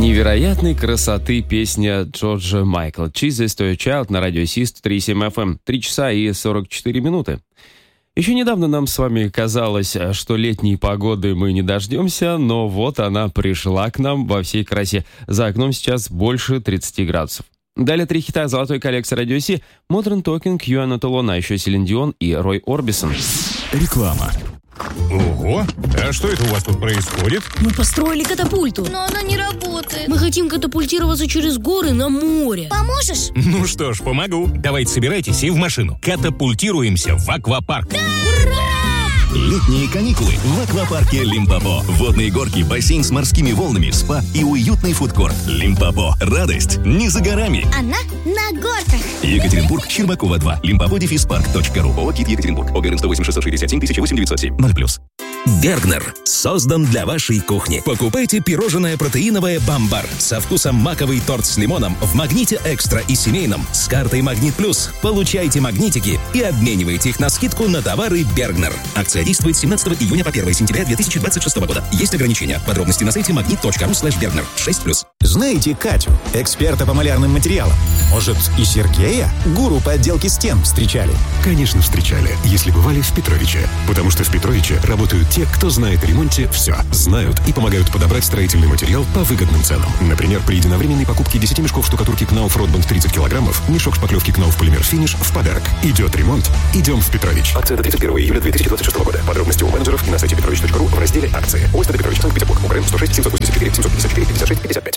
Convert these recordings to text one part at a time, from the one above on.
Невероятной красоты песня Джорджа Майкла «Jesus to a Child» на радио Си 103.7 FM. 3 часа и 44 минуты. Еще недавно нам с вами казалось, что летней погоды мы не дождемся, но вот она пришла к нам во всей красе. За окном сейчас больше 30 градусов. Далее 3 хита золотой коллекции радио Си: Modern Talking, You Are Not Alone, а еще Селин Дион и Рой Орбисон. Реклама. Ого, а что это у вас тут происходит? Мы построили катапульту. Но она не работает. Мы хотим катапультироваться через горы на море. Поможешь? Ну что ж, помогу. Давайте собирайтесь и в машину. Катапультируемся в аквапарк. Да! Ура! Летние каникулы в аквапарке Лимпопо. Водные горки, бассейн с морскими волнами, спа и уютный фудкорт. Лимпопо. Радость не за горами. Она на горках. Екатеринбург, Щербакова 2. Limpopo-park.ru. ООО «КИТ Екатеринбург». ОГРН 108 667 08907. 0+. Бергнер создан для вашей кухни. Покупайте пирожное протеиновое «Бамбар» со вкусом маковый торт с лимоном в «Магните Экстра» и семейном с картой «Магнит Плюс». Получайте магнитики и обменивайте их на скидку на товары Бергнер. Акция действует с 17 июня по 1 сентября 2026 года. Есть ограничения. Подробности на сайте magnit.ru/Бергнер. 6+. Знаете Катю, эксперта по малярным материалам? Может, и Сергея, гуру по отделке стен, встречали? Конечно, встречали, если бывали в Петровиче. Потому что в Петровиче работают те, кто знает о ремонте все. Знают и помогают подобрать строительный материал по выгодным ценам. Например, при единовременной покупке 10 мешков штукатурки Knauf Ротбанд 30 килограммов, мешок шпаклевки Knauf Полимер Финиш в подарок. Идет ремонт, идем в Петрович. Акция до 31 июля 2026 года. Подробности у менеджеров и на сайте petrovich.ru в разделе «Акции». ОСТ Петрович, Санкт-Петербург, УГРН 106 784 754 56 55.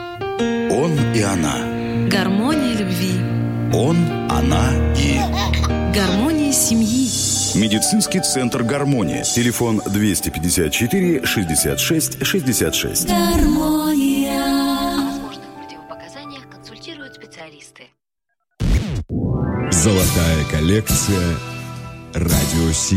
Он и она. Гармония любви. Он, она и... Гармония семьи. Медицинский центр «Гармония». Телефон 254 66 66. Гармония. О возможных противопоказаниях консультируют специалисты. Золотая коллекция «Радио Си».